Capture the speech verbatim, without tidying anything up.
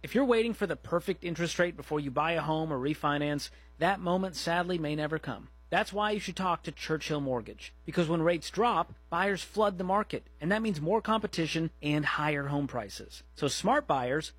If you're waiting for the perfect interest rate before you buy a home or refinance, that moment sadly may never come. That's why you should talk to Churchill Mortgage. Because when rates drop, buyers flood the market, and that means more competition and higher home prices. So smart buyers